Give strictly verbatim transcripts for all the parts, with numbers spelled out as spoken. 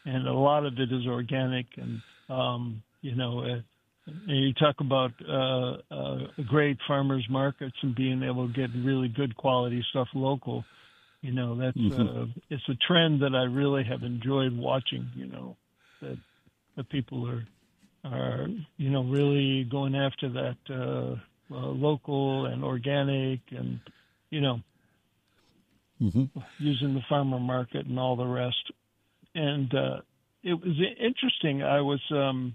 and a lot of it is organic. And um, you know, uh, and you talk about uh, uh, great farmers markets and being able to get really good quality stuff local. You know, that's mm-hmm. uh, it's a trend that I really have enjoyed watching. You know, that the people are are you know really going after that uh, uh, local and organic, and you know, mm-hmm. using the farmer market and all the rest. And uh, it was interesting. I was um,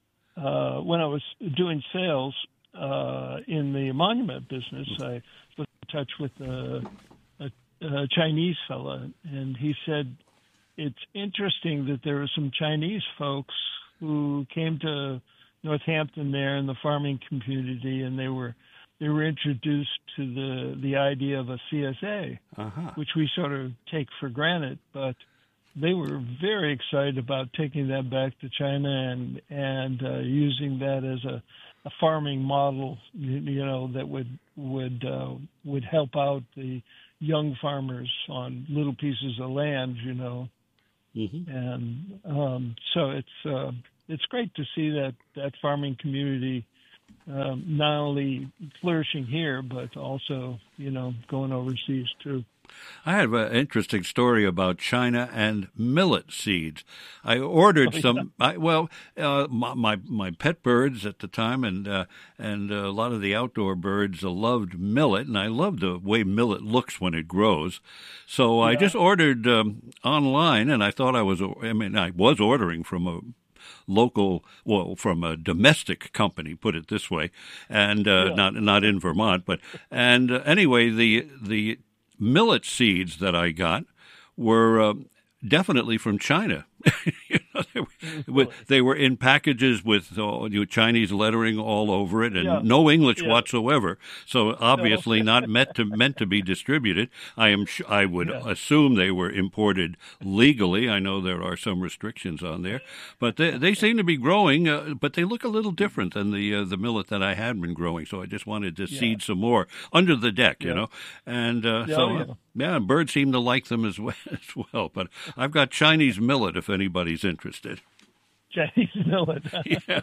uh, when I was doing sales uh, in the monument business, I was in touch with a, a, a Chinese fella, and he said it's interesting that there are some Chinese folks who came to Northampton there in the farming community, and they were they were introduced to the the idea of a C S A, uh-huh. which we sort of take for granted, but they were very excited about taking that back to China and and uh, using that as a, a farming model, you, you know, that would would uh, would help out the young farmers on little pieces of land, you know. Mm-hmm. And um, so it's uh, it's great to see that, that farming community um, not only flourishing here, but also, you know, going overseas too. I have an interesting story about China and millet seeds. I ordered Oh, yeah. some. I, well, uh, my, my my pet birds at the time, and uh, and a lot of the outdoor birds loved millet, and I love the way millet looks when it grows. So I Yeah. just ordered um, online, and I thought I was. I mean, I was ordering from a local, well, from a domestic company, put it this way, and uh, Yeah. not not in Vermont, but and uh, anyway, the the millet seeds that I got were uh, definitely from China. you know, they, were, they were in packages with uh, Chinese lettering all over it, and Yeah. no English Yeah. whatsoever. So obviously No. not meant to meant to be distributed. I am sh- I would Yeah. assume they were imported legally. I know there are some restrictions on there, but they they seem to be growing. Uh, but they look a little different than the uh, the millet that I had been growing. So I just wanted to Yeah. seed some more under the deck, you Yeah. know, and uh, Yeah, so. oh, yeah. Uh, yeah, birds seem to like them as well, as well. But I've got Chinese millet if anybody's interested. Chinese millet. Yeah.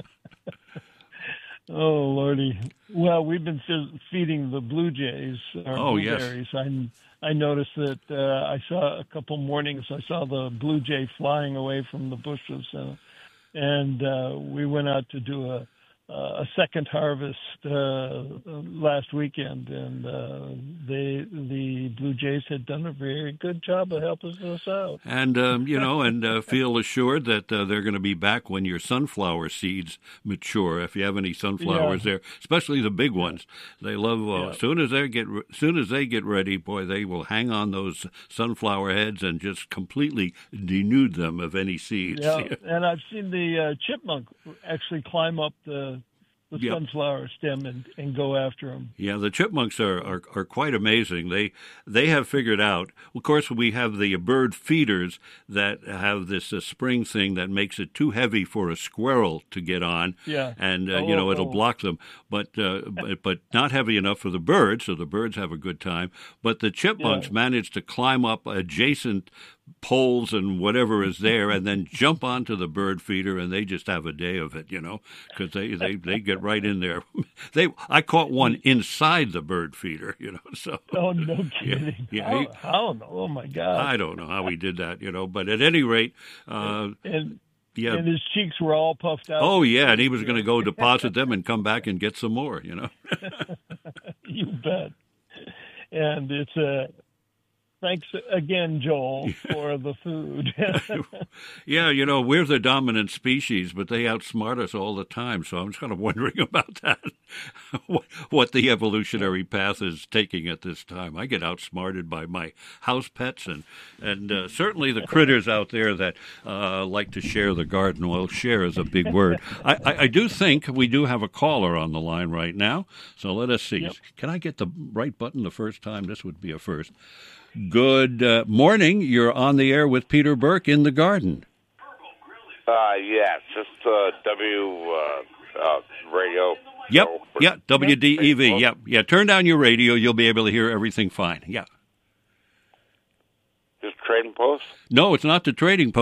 Oh, Lordy. Well, we've been fe- feeding the blue jays our Oh, yes. blueberries. I, I noticed that uh, I saw a couple mornings, I saw the blue jay flying away from the bushes. Uh, and uh, we went out to do a, a second harvest uh, last weekend, and uh, they, the blue jays had done a very good job of helping us out. And, um, you know, and uh, feel assured that uh, they're going to be back when your sunflower seeds mature. If you have any sunflowers Yeah. there, especially the big ones, they love. Uh, Yeah. As soon as they get, as soon as they get ready, boy, they will hang on those sunflower heads and just completely denude them of any seeds. Yeah, and I've seen the uh, chipmunk actually climb up the the Yep. sunflower stem and, and go after them. Yeah, the chipmunks are, are, are quite amazing. They they have figured out. Of course, we have the bird feeders that have this uh, spring thing that makes it too heavy for a squirrel to get on. Yeah. and uh, Oh, you know it'll oh. block them. But uh, but but not heavy enough for the birds, so the birds have a good time. But the chipmunks Yeah. manage to climb up adjacent poles and whatever is there, and then jump onto the bird feeder, and they just have a day of it, you know, because they, they, they get right in there. They I caught one inside the bird feeder, you know. So Oh, no kidding. yeah, how, he- how? Oh, my God. I don't know how he did that, you know, but at any rate, uh, and, yeah. and his cheeks were all puffed out. Oh yeah, and he was going to go deposit them and come back and get some more, you know. You bet. And it's a... Thanks again, Joel, for the food. Yeah, you know, we're the dominant species, but they outsmart us all the time. So I'm just kind of wondering about that, what the evolutionary path is taking at this time. I get outsmarted by my house pets and, and uh, certainly the critters out there that uh, like to share the garden. Well, share is a big word. I, I, I do think we do have a caller on the line right now. So let us see. Yep. Can I get the right button the first time? This would be a first. Good uh, morning. You're on the air with Peter Burke in the garden. Uh, yes, just uh, W uh, uh, radio. Yep, show. yeah, W D E V, Facebook. yep, yeah. Turn down your radio. You'll be able to hear everything fine. Yeah. Just Trading Post. No, it's not the trading post.